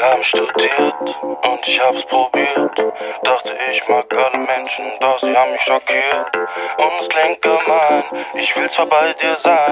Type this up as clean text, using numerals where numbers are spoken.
haben studiert und ich hab's probiert. Dachte ich mag alle Menschen, doch sie haben mich schockiert. Und es klingt gemein, ich will zwar bei dir sein.